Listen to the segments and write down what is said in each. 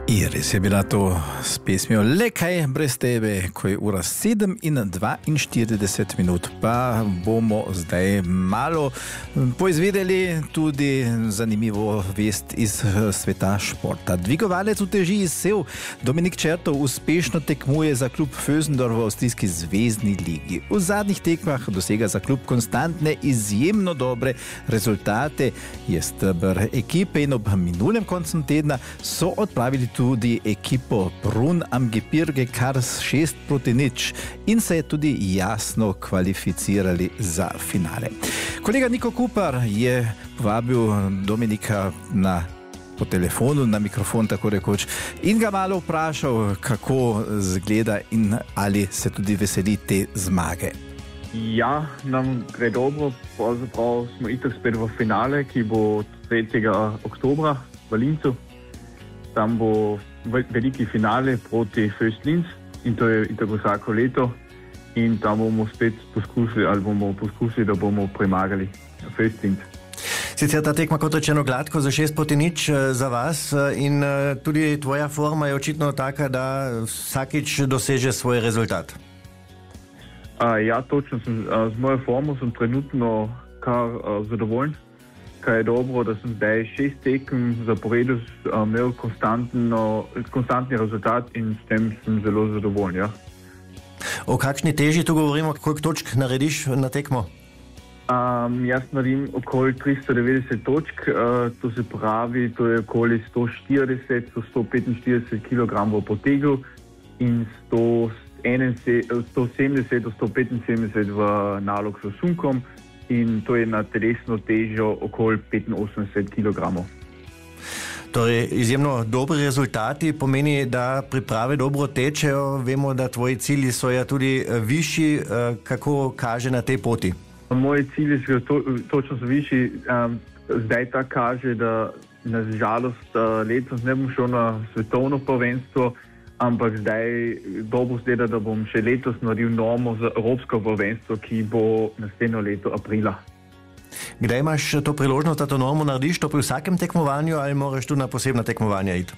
Iris je bila to s pesmijo Le kaj brez tebe, ko je ura 7:42 minut. Pa bomo zdaj malo poizvedeli tudi zanimivo vest iz sveta športa. Dvigovalec uteži iz Sev Dominik Čertov uspešno tekmuje za klub Vösendorf v avstrijski zvezdni ligi. V zadnjih tekmah dosega za klub konstantne, izjemno dobre rezultate. Je steber ekipe in ob minulem koncu tedna so odpravili tudi ekipo Brunn am Gebirge kar 6-0 in se je tudi jasno kvalificirali za finale. Kolega Niko Kupar je povabil Dominika po telefonu na mikrofon, tako rekoč, in ga malo vprašal, kako zgleda in ali se tudi veseli te zmage. Ja, nam gre dobro, pravzaprav smo itak spet v finale, ki bo 3. oktobra v Linzu. Tam bo veliki finale proti First Linz in to je itak vsako leto in tam bomo spet poskusili, da bomo premagali First Linz. Sicer ta tekma, kot rečeno, gladko za 6-0 za vas in tudi tvoja forma je očitno taka, da vsakič doseže svoj rezultat. Ja, točno. Z mojo formo sem trenutno kar zadovoljen, kaj je dobro, da sem zdaj 6 tekem zaporedu imel konstantni rezultat in s tem sem zelo zadovoljen. Ja. O kakšni teži tu govorimo, koliko točk narediš na tekmo? Jaz naredim okoli 390 točk, to se pravi, to je okoli 140-145 kg po tegu in 170-175 v nalog s sunkom in to je na telesno težo okoli 85 kg. Torej, izjemno dobri rezultati pomeni, da priprave dobro tečejo. Vemo, da tvoji cilji so tudi višji. Kako kaže na tej poti? Moji cilji so točno višji. Zdaj ta kaže, da na žalost letos ne bom šel na svetovno prvenstvo, ampak zdaj dobro zgleda, da bom še letos naredil normo za evropsko prvenstvo, ki bo naslednjo leto aprila. Kdaj imaš to priložnost, da to normo narediš? To pri vsakem tekmovanju ali moraš tu na posebna tekmovanja iti?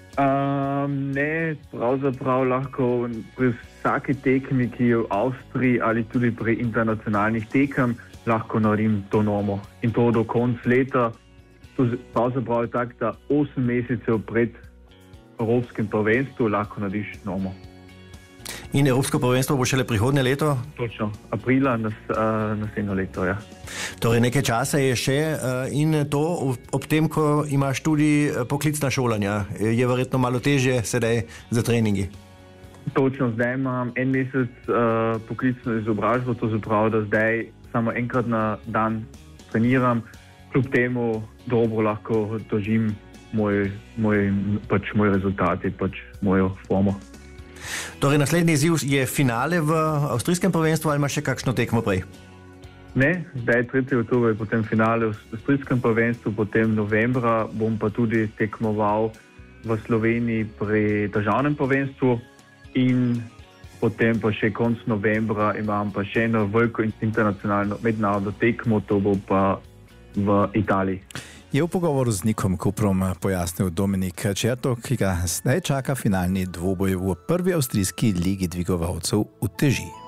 Ne, pravzaprav lahko pri vsaki tekmi, ki je v Avstriji ali tudi pri internacionalnih tekem, lahko naredim to normo. In to do konca leta. To pravzaprav je tako, da 8 mesecev pred evropskim prvenstvom lahko narediš normo. In evropsko prvenstvo bo šele prihodnje leto? Točno, aprila naslednjo leto, ja. Torej nekaj časa je še in to ob tem, ko imaš tudi poklicna šolanja, je verjetno malo težje sedaj za treningi. Točno, zdaj imam 1 mesec poklicno izobrazbo, to se pravi, da zdaj samo enkrat na dan treniram, kljub temu dobro lahko držim moj rezultat, mojo formo. Torej, naslednji izziv je finale v avstrijskem prvenstvu ali imaš še kakšno tekmo prej? Ne, zdaj 3. oktober je potem finale v avstrijskem prvenstvu, potem novembra bom pa tudi tekmoval v Sloveniji pri državnem prvenstvu in potem pa še konc novembra imam pa še eno veliko internacionalno mednarodno tekmo, to bo pa v Italiji. Je v pogovoru z Nikom Kuprom pojasnil Dominik Čertov, ki ga zdaj čaka finalni dvoboj v prvi avstrijski ligi dvigovalcev uteži.